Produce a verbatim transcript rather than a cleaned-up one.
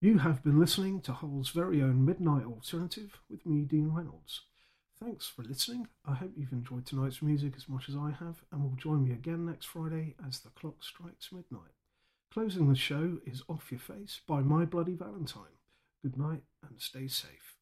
You have been listening to Hull's very own Midnight Alternative with me, Dean Reynolds. Thanks for listening. I hope you've enjoyed tonight's music as much as I have, and will join me again next Friday as the clock strikes midnight. Closing the show is Off Your Face by My Bloody Valentine. Good night and stay safe.